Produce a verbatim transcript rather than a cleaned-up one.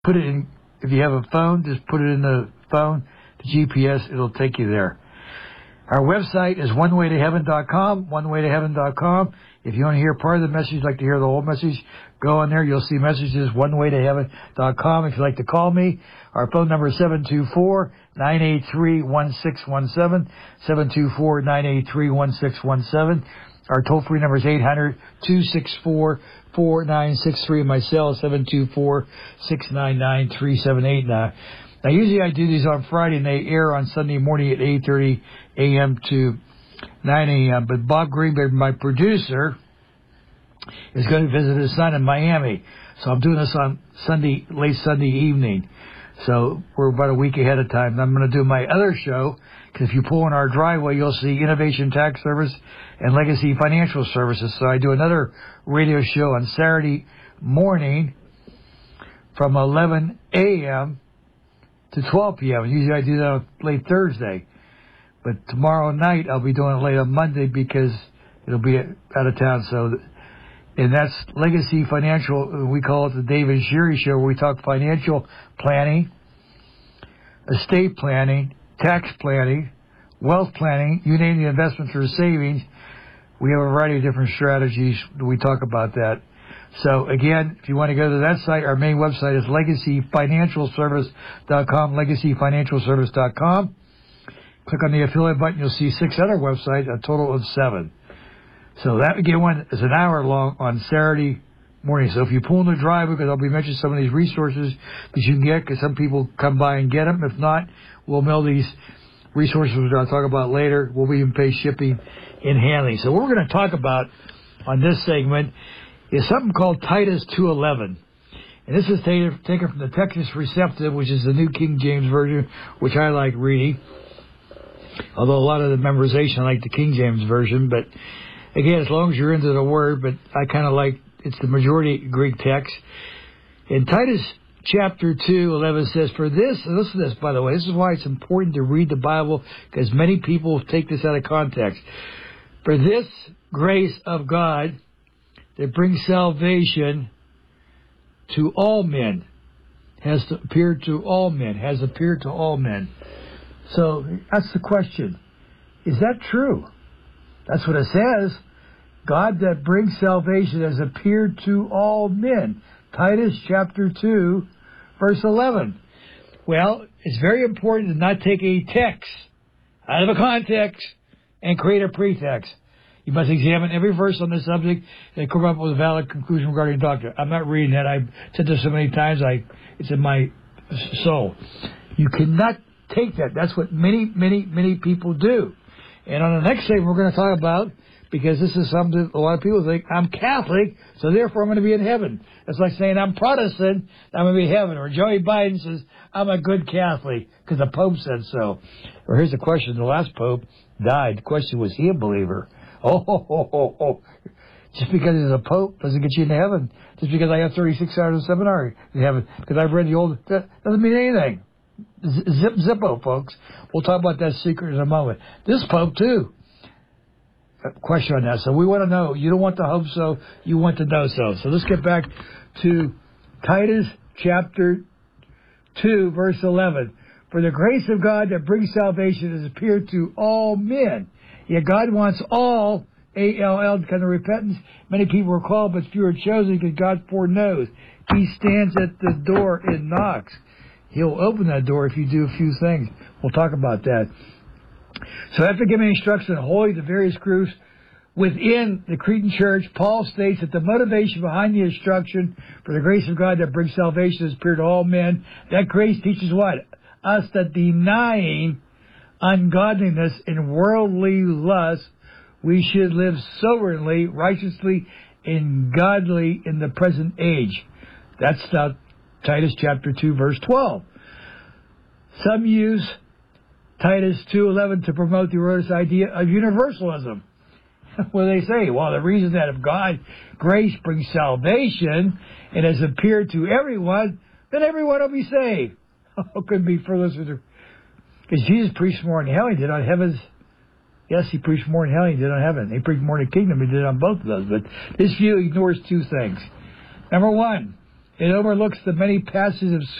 put it in, if you have a phone, just put it in the phone, the G P S, it'll take you there. Our website is one way to heaven dot com, one way to heaven dot com. If you want to hear part of the message, like to hear the whole message, go on there. You'll see messages, one way to heaven dot com. If you'd like to call me, our phone number is seven two four, nine eight three, one six one seven, seven two four, nine eight three, one six one seven. Our toll-free number is eight hundred, two six four, four nine six three. My cell is seven two four, six nine nine, three seven eight. Now, now, usually I do these on Friday, and they air on Sunday morning at eight thirty a.m. to nine a.m. But Bob Greenberg, my producer, is going to visit his son in Miami. So I'm doing this on Sunday, late Sunday evening. So we're about a week ahead of time. And I'm going to do my other show, because if you pull in our driveway, you'll see Innovation Tax Service and Legacy Financial Services. So I do another radio show on Saturday morning from eleven a.m. to twelve p.m. Usually I do that on late Thursday. But tomorrow night I'll be doing it late on Monday because it'll be out of town. So, and that's Legacy Financial. We call it the David Sherry Show, where we talk financial planning, estate planning, tax planning, wealth planning, you name the investments or savings. We have a variety of different strategies. We talk about that. So, again, if you want to go to that site, our main website is legacy financial service dot com, legacy financial service dot com. Click on the affiliate button. You'll see six other websites, a total of seven. So that, again, one is an hour long on Saturday morning. So if you pull in the driveway, because I'll be mentioning some of these resources that you can get, because some people come by and get them. If not, we'll mail these resources, which I'll talk about later. We'll even pay shipping and handling. So what we're going to talk about on this segment is something called Titus two eleven. And this is taken, taken from the Texas Receptive, which is the New King James Version, which I like reading. Although a lot of the memorization, I like the King James Version. But, again, as long as you're into the Word, but I kind of like, it's the majority Greek text. In Titus chapter two, eleven says, for this, and listen to this, by the way, this is why it's important to read the Bible, because many people take this out of context. For this grace of God that brings salvation to all men, has appeared to all men, has appeared to all men. So that's the question. Is that true? That's what it says. God that brings salvation has appeared to all men. Titus chapter two, verse eleven. Well, it's very important to not take a text out of a context and create a pretext. You must examine every verse on this subject and come up with a valid conclusion regarding doctrine. I'm not reading that. I've said this so many times, I it's in my soul. You cannot take that. That's what many, many, many people do. And on the next segment, we're going to talk about, because this is something a lot of people think, I'm Catholic, so therefore I'm going to be in heaven. It's like saying I'm Protestant, I'm going to be in heaven. Or Joey Biden says, I'm a good Catholic, because the Pope said so. Or here's the question. The last Pope died. The question, was he a believer? Oh, oh, oh, oh, oh. Just because he's a Pope doesn't get you into heaven. Just because I have thirty-six hours of seminary in heaven, because I've read the old, that doesn't mean anything. Zip, zippo, folks. We'll talk about that secret in a moment. This Pope, too. A question on that. So we want to know. You don't want to hope so. You want to know so. So let's get back to Titus chapter two, verse eleven. For the grace of God that brings salvation has appeared to all men. Yet God wants all, A L L, kind of repentance. Many people are called, but few are chosen, because God foreknows. He stands at the door and knocks. He'll open that door if you do a few things. We'll talk about that. So after giving instruction on holy the various groups within the Cretan church, Paul states that the motivation behind the instruction for the grace of God that brings salvation has appeared to all men. That grace teaches what? Us that denying ungodliness and worldly lust, we should live soberly, righteously, and godly in the present age. That's the Titus chapter two, verse twelve. Some use Titus two eleven to promote the erroneous idea of universalism. What do they say? Well, the reason that if God, grace brings salvation and has appeared to everyone, then everyone will be saved. How could be further? Because Jesus preached more in hell than he did on heaven's. Yes, he preached more in hell than he did on heaven. He preached more in the kingdom than he did on both of those. But this view ignores two things. Number one, It overlooks the many passages of